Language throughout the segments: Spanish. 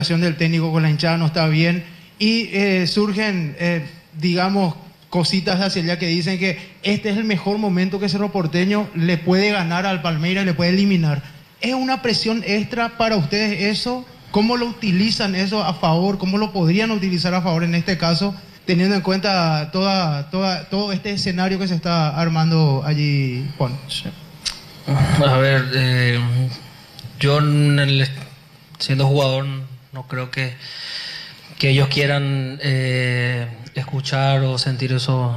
del técnico con la hinchada no está bien y surgen, digamos, cositas hacia allá que dicen que este es el mejor momento que Cerro Porteño le puede ganar al Palmeiras, le puede eliminar. ¿Es una presión extra para ustedes eso? ¿Cómo lo utilizan eso a favor? ¿Cómo lo podrían utilizar a favor en este caso, teniendo en cuenta todo este escenario que se está armando allí, Juan? Sí. A ver, yo siendo jugador no creo que ellos quieran escuchar o sentir esos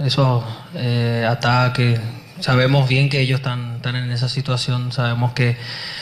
ataques. Sabemos bien que ellos están en esa situación, sabemos que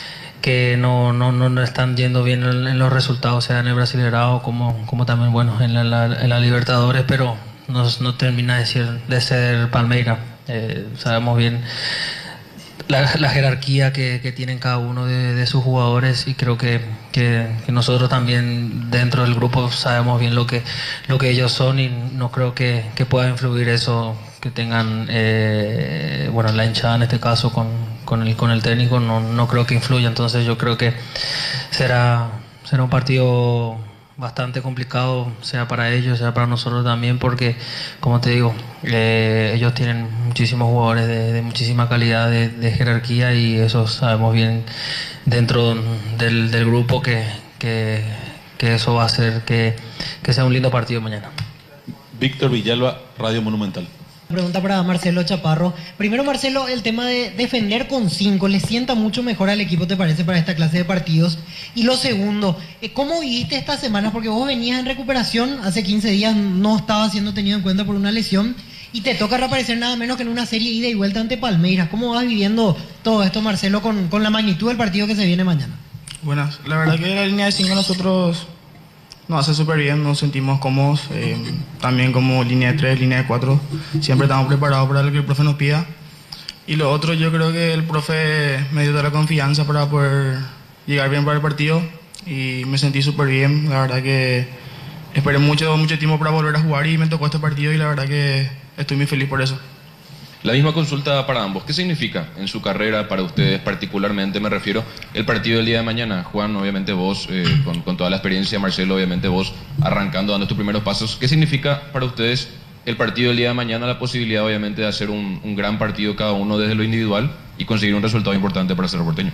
no están yendo bien en los resultados, sea en el Brasileirao como también, bueno, en la Libertadores, pero no termina de ser Palmeiras. Sabemos bien la jerarquía que tienen cada uno de sus jugadores, y creo que nosotros también dentro del grupo sabemos bien lo que ellos son, y no creo que pueda influir eso que tengan bueno, la hinchada en este caso con el técnico. No creo que influya. Entonces yo creo que será un partido bastante complicado, sea para ellos, sea para nosotros también, porque, como te digo, ellos tienen muchísimos jugadores de muchísima calidad, de jerarquía, y eso sabemos bien dentro del grupo que eso va a hacer que sea un lindo partido mañana. Víctor Villalba, Radio Monumental. Pregunta para Marcelo Chaparro. Primero, Marcelo, el tema de defender con 5, ¿le sienta mucho mejor al equipo, te parece, para esta clase de partidos? Y lo segundo, ¿cómo viviste estas semanas? Porque vos venías en recuperación, hace 15 días no estabas siendo tenido en cuenta por una lesión, y te toca reaparecer nada menos que en una serie ida y vuelta ante Palmeiras. ¿Cómo vas viviendo todo esto, Marcelo, con la magnitud del partido que se viene mañana? Buenas, la verdad que la línea de 5 nosotros nos hace súper bien, nos sentimos cómodos, también como línea de 3, línea de 4, siempre estamos preparados para lo que el profe nos pida. Y lo otro, yo creo que el profe me dio toda la confianza para poder llegar bien para el partido, y me sentí súper bien. La verdad que esperé mucho tiempo para volver a jugar, y me tocó este partido, y la verdad que estoy muy feliz por eso. La misma consulta para ambos. ¿Qué significa en su carrera, para ustedes particularmente, me refiero, el partido del día de mañana? Juan, obviamente vos, con toda la experiencia, Marcelo, obviamente vos, arrancando, dando tus primeros pasos. ¿Qué significa para ustedes el partido del día de mañana? La posibilidad, obviamente, de hacer un gran partido cada uno desde lo individual y conseguir un resultado importante para Cerro Porteño.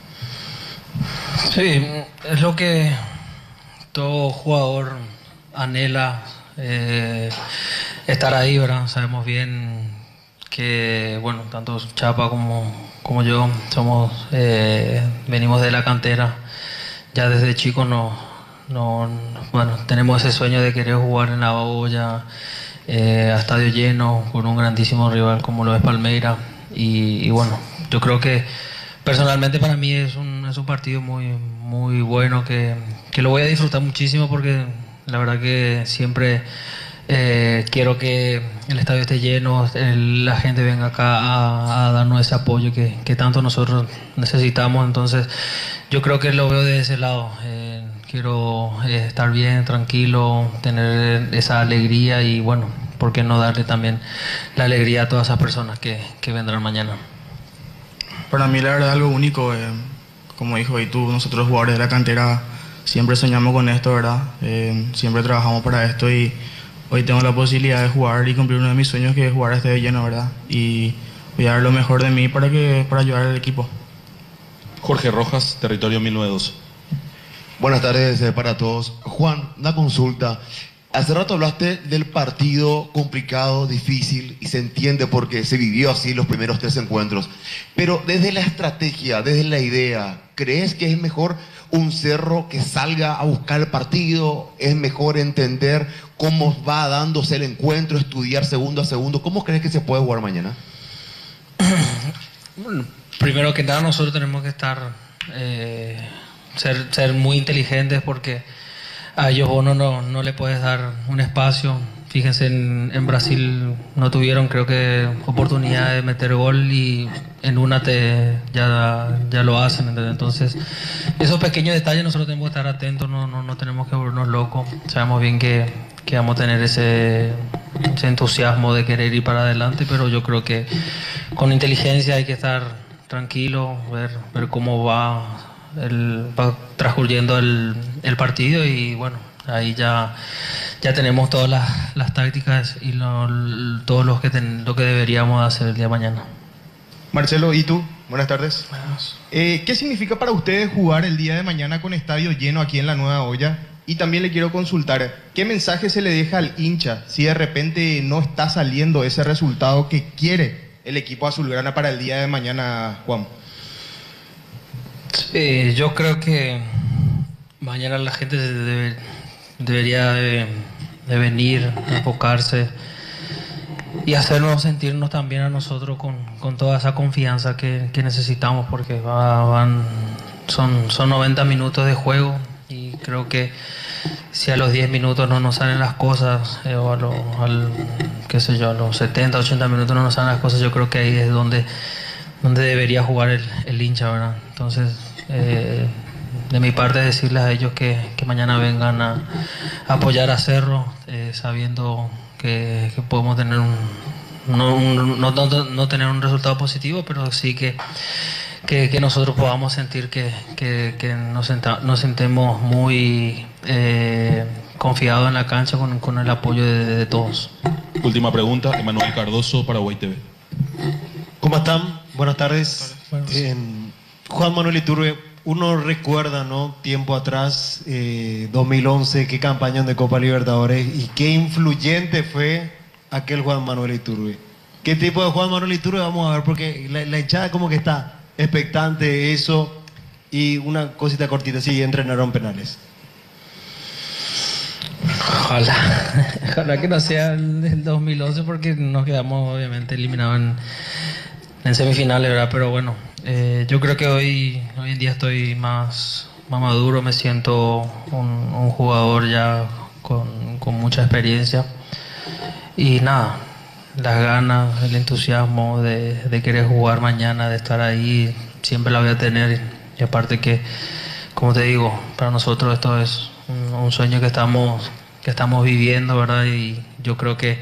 Sí, es lo que todo jugador anhela, estar ahí, ¿verdad? Sabemos bien que, bueno, tanto Chapa como yo venimos de la cantera. Ya desde chicos bueno, tenemos ese sueño de querer jugar en la olla, a estadio lleno, con un grandísimo rival como lo es Palmeiras. Y bueno, yo creo que personalmente para mí es un partido muy bueno, que lo voy a disfrutar muchísimo, porque la verdad que siempre quiero que el estadio esté lleno, la gente venga acá a darnos ese apoyo que tanto nosotros necesitamos. Entonces yo creo que lo veo de ese lado. Quiero estar bien, tranquilo, tener esa alegría, y bueno, ¿por qué no darle también la alegría a todas esas personas que vendrán mañana? Para mí la verdad es algo único, como dijo y tú, nosotros jugadores de la cantera siempre soñamos con esto, ¿verdad? Siempre trabajamos para esto, y hoy tengo la posibilidad de jugar y cumplir uno de mis sueños, que es jugar a este lleno, ¿verdad? Y voy a dar lo mejor de mí para ayudar al equipo. Jorge Rojas, Territorio 1912. Buenas tardes para todos. Juan, una consulta. Hace rato hablaste del partido complicado, difícil, y se entiende porque se vivió así los primeros 3 encuentros. Pero desde la estrategia, desde la idea, ¿crees que es mejor un Cerro que salga a buscar el partido? ¿Es mejor entender cómo va dándose el encuentro, estudiar segundo a segundo? ¿Cómo crees que se puede jugar mañana? Bueno, primero que nada, nosotros tenemos que estar ser muy inteligentes, porque a ellos vos no le puedes dar un espacio. Fíjense, en Brasil no tuvieron, creo que, oportunidad de meter gol, y en una ya lo hacen. Entonces, esos pequeños detalles nosotros tenemos que estar atentos, no tenemos que volvernos locos. Sabemos bien que vamos a tener ese entusiasmo de querer ir para adelante, pero yo creo que con inteligencia hay que estar tranquilo, ver cómo va va transcurriendo el partido y bueno, ahí ya tenemos todas las tácticas y todo lo que deberíamos hacer el día de mañana. Marcelo, ¿y tú? Buenas tardes. ¿Qué significa para ustedes jugar el día de mañana con estadio lleno aquí en la Nueva Olla? Y también le quiero consultar, ¿qué mensaje se le deja al hincha si de repente no está saliendo ese resultado que quiere el equipo azulgrana para el día de mañana, Juan? Yo creo que mañana la gente debería de venir, enfocarse y hacernos sentirnos también a nosotros con toda esa confianza que necesitamos, porque son 90 minutos de juego y creo que si a los 10 minutos no nos salen las cosas, o a los 70, 80 minutos no nos salen las cosas, yo creo que ahí es donde debería jugar el hincha, ¿verdad? Entonces, de mi parte decirles a ellos que mañana vengan a apoyar a Cerro, sabiendo que podemos tener no tener un resultado positivo, pero sí que nosotros podamos sentir que nos sentemos muy confiados en la cancha con el apoyo de todos. Última pregunta, Emanuel Cardoso, Paraguay TV. ¿Cómo están? Buenas tardes. Juan Manuel Iturbe, uno recuerda, ¿no? Tiempo atrás, 2011, qué campañón de Copa Libertadores y qué influyente fue aquel Juan Manuel Iturbe. ¿Qué tipo de Juan Manuel Iturbe vamos a ver? Porque la hinchada como que está expectante de eso. Y una cosita cortita, sí, entrenaron penales. Ojalá que no sea el 2011 porque nos quedamos obviamente eliminados en semifinales, ¿verdad? Pero bueno, yo creo que hoy en día estoy más maduro, me siento un jugador ya con mucha experiencia y nada, las ganas, el entusiasmo de querer jugar mañana, de estar ahí, siempre la voy a tener. Y aparte que, como te digo, para nosotros esto es un sueño que estamos viviendo, ¿verdad? Y yo creo que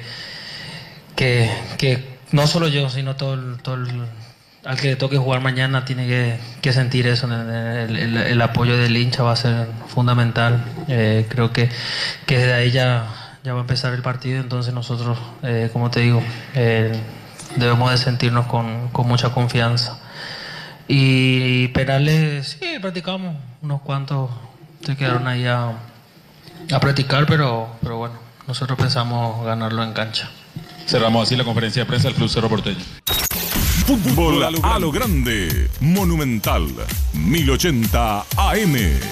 no solo yo, sino todo al que le toque jugar mañana tiene que sentir eso. El apoyo del hincha va a ser fundamental. Creo que desde ahí ya va a empezar el partido, entonces nosotros, como te digo, debemos de sentirnos con mucha confianza. Y penales, sí, practicamos, unos cuantos se quedaron ahí a practicar, pero bueno, nosotros pensamos ganarlo en cancha. Cerramos así la conferencia de prensa del Club Cerro Porteño. Fútbol a lo grande, Monumental, 1080 AM.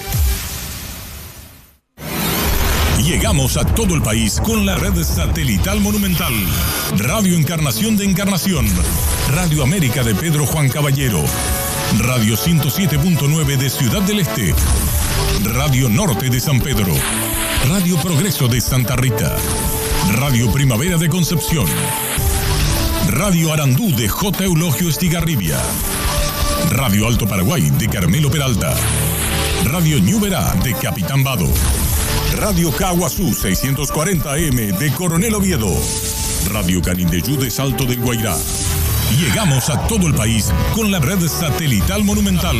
Llegamos a todo el país con la red satelital Monumental. Radio Encarnación de Encarnación, Radio América de Pedro Juan Caballero, Radio 107.9 de Ciudad del Este, Radio Norte de San Pedro, Radio Progreso de Santa Rita, Radio Primavera de Concepción, Radio Arandú de J. Eulogio Estigarribia, Radio Alto Paraguay de Carmelo Peralta, Radio Ñuberá de Capitán Vado, Radio Caguazú 640 AM de Coronel Oviedo, Radio Canindeyú de Salto del Guairá. Llegamos a todo el país con la red satelital Monumental.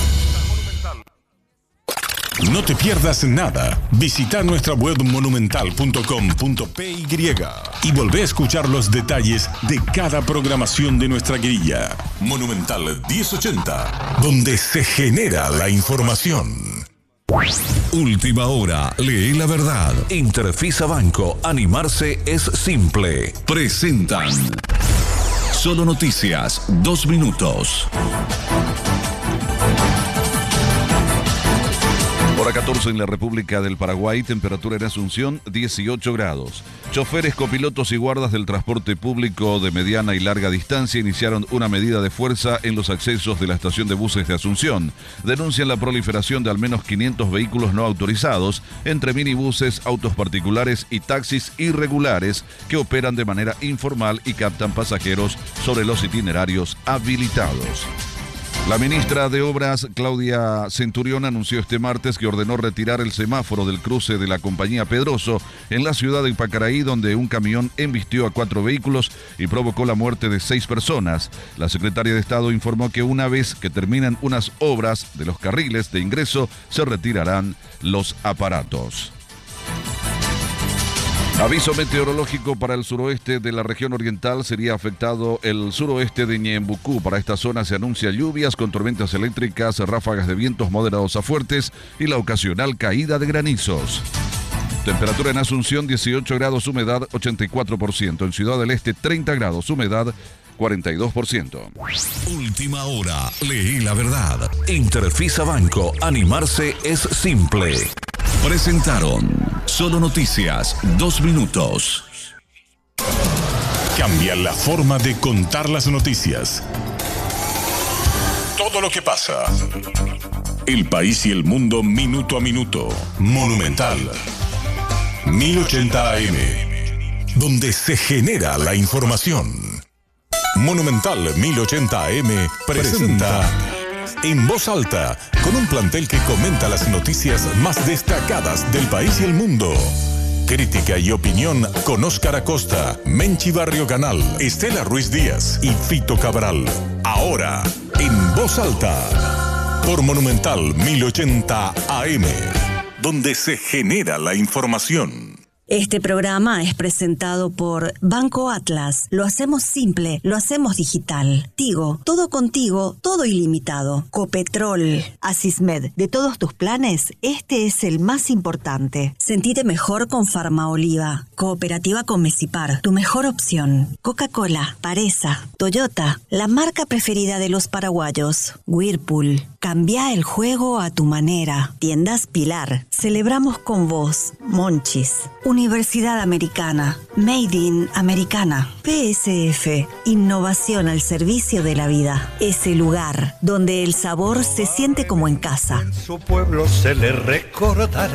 No te pierdas nada. Visita nuestra web monumental.com.py y volvé a escuchar los detalles de cada programación de nuestra grilla. Monumental 1080, donde se genera la información. Última hora, lee la verdad. Interfisa Banco, animarse es simple. Presentan Solo Noticias, 2 minutos. Hora 14 en la República del Paraguay, temperatura en Asunción 18 grados. Choferes, copilotos y guardas del transporte público de mediana y larga distancia iniciaron una medida de fuerza en los accesos de la estación de buses de Asunción. Denuncian la proliferación de al menos 500 vehículos no autorizados, entre minibuses, autos particulares y taxis irregulares que operan de manera informal y captan pasajeros sobre los itinerarios habilitados. La ministra de Obras, Claudia Centurión, anunció este martes que ordenó retirar el semáforo del cruce de la compañía Pedroso en la ciudad de Pacaraí, donde un camión embistió a 4 vehículos y provocó la muerte de 6 personas. La secretaria de Estado informó que una vez que terminan unas obras de los carriles de ingreso, se retirarán los aparatos. Aviso meteorológico para el suroeste de la región oriental. Sería afectado el suroeste de Ñembucú. Para esta zona se anuncia lluvias con tormentas eléctricas, ráfagas de vientos moderados a fuertes y la ocasional caída de granizos. Temperatura en Asunción 18 grados, humedad 84%. En Ciudad del Este 30 grados, humedad 42%. Última hora, leí la verdad. Interfisa Banco, animarse es simple. Presentaron Solo Noticias, 2 minutos. Cambia la forma de contar las noticias. Todo lo que pasa. El país y el mundo minuto a minuto. Monumental. 1080 AM. Donde se genera la información. Monumental 1080 AM presenta En Voz Alta, con un plantel que comenta las noticias más destacadas del país y el mundo. Crítica y opinión con Óscar Acosta, Menchi Barrio Canal, Estela Ruiz Díaz y Fito Cabral. Ahora, En Voz Alta, por Monumental 1080 AM, donde se genera la información. Este programa es presentado por Banco Atlas. Lo hacemos simple, lo hacemos digital. Tigo, todo contigo, todo ilimitado. Copetrol, Asismed, de todos tus planes, este es el más importante. Sentite mejor con Farmaoliva. Cooperativa con Mesipar, tu mejor opción. Coca-Cola, Paresa, Toyota, la marca preferida de los paraguayos. Whirlpool, cambia el juego a tu manera. Tiendas Pilar, celebramos con vos. Monchis, Universidad Americana, Made in Americana. PSF, innovación al servicio de la vida. Ese lugar donde el sabor se siente como en casa. En su pueblo se le recordará.